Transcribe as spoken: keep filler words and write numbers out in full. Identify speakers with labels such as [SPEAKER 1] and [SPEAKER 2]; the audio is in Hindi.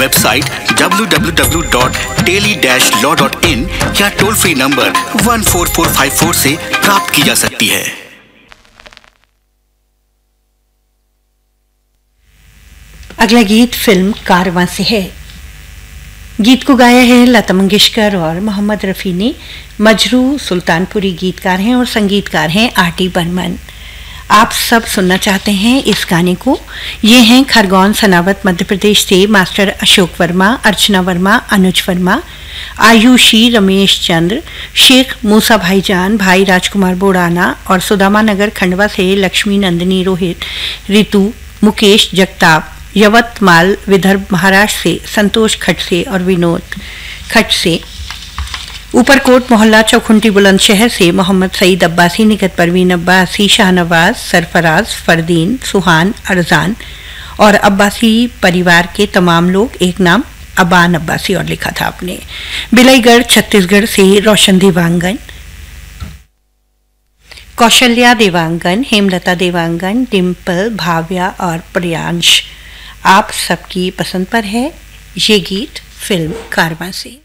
[SPEAKER 1] Website W W W dot tele dash law dot in या toll free number one four four five four से प्राप्त की जा सकती है।
[SPEAKER 2] अगला गीत फिल्म कारवां से है। गीत को गाया है लता मंगेशकर और मोहम्मद रफ़ी ने। मजरू सुल्तानपुरी गीतकार हैं और संगीतकार हैं आर टी बर्मन। आप सब सुनना चाहते हैं इस गाने को। ये हैं खरगोन सनावत मध्य प्रदेश से मास्टर अशोक वर्मा, अर्चना वर्मा, अनुज वर्मा, आयुषी, रमेश चंद्र, शेख मूसा भाईजान, भाई राजकुमार बोड़ाना और सुदामा नगर खंडवा से लक्ष्मी नंदिनी, रोहित, रितु, मुकेश जगताप, यवतमाल विदर्भ महाराष्ट्र से संतोष खटसे और विनोद खटसे, ऊपरकोट मोहल्ला चौखुंटी बुलंदशहर से मोहम्मद सईद अब्बासी, निकट परवीन अब्बासी, शाहनवाज, सरफराज, फरदीन, सुहान, अरजान और अब्बासी परिवार के तमाम लोग। एक नाम अबान अब्बासी और लिखा था आपने। बिलाईगढ़ छत्तीसगढ़ से रोशन देवांगन, कौशल्या देवांगन, हेमलता देवांगन, डिम्पल, भाव्या और प्रियांश, आप सबकी पसंद पर है ये गीत फिल्म कारवां से।